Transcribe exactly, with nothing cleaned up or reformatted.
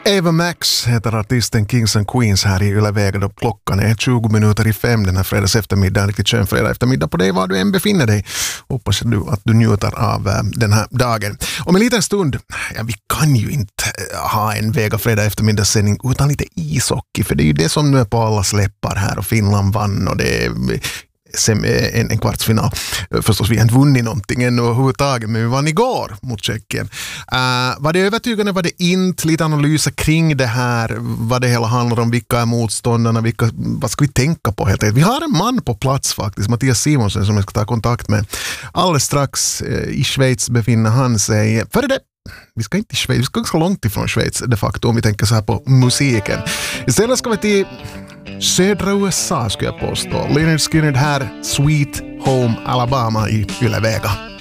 Ava Max heter artisten Kings and Queens här i Yle Vega då klockan är tjugo minuter i fem den här fredags eftermiddag, riktigt skön fredag eftermiddag på dig var du än befinner dig. Hoppas du att du njuter av äh, den här dagen. Om en liten stund, ja vi kan ju inte ha en Vega fredag eftermiddagssändning utan lite ishockey, för det är ju det som nu är på alla släppar här och Finland vann och det är en, en kvartsfinal. Förstås, vi har inte vunnit någonting ännu överhuvudtaget, men vi vann igår mot Tjeckien. Uh, var det övertygande, var det inte? Lite analyser kring det här, vad det hela handlar om, vilka är motståndarna, vilka, vad ska vi tänka på helt enkelt? Vi har en man på plats faktiskt, Mattias Simonsen, som jag ska ta kontakt med. Alldeles strax uh, i Schweiz befinner han sig. Före det, vi ska inte i Schweiz, vi ska ganska långt ifrån Schweiz de facto om vi tänker så här på musiken. Istället ska vi till södra U S A, skulle jag påstå. Lynyrd Skynyrd här, Sweet Home Alabama i Yle Vega.